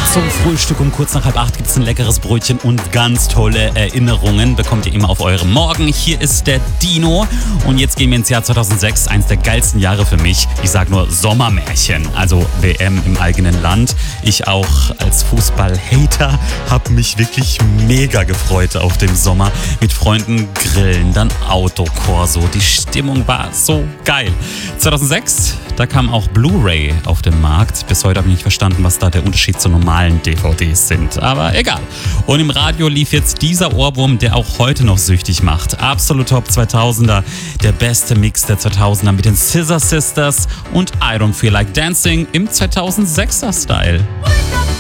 Zum Frühstück um kurz nach 7:30 gibt es ein leckeres Brötchen und ganz tolle Erinnerungen bekommt ihr immer auf eurem Morgen. Hier ist der Dino und jetzt gehen wir ins Jahr 2006, eins der geilsten Jahre für mich. Ich sag nur Sommermärchen, also WM im eigenen Land. Ich auch als Fußball-Hater habe mich wirklich mega gefreut auf den Sommer. Mit Freunden grillen, dann Autokorso. Die Stimmung war so geil. 2006, da kam auch Blu-ray auf den Markt. Bis heute habe ich nicht verstanden, was da der Unterschied zu normalen DVDs sind. Aber egal. Und im Radio lief jetzt dieser Ohrwurm, der auch heute noch süchtig macht. Absolut Top 2000er. Der beste Mix der 2000er mit den Scissor Sisters und I Don't Feel Like Dancing im 2006er Style.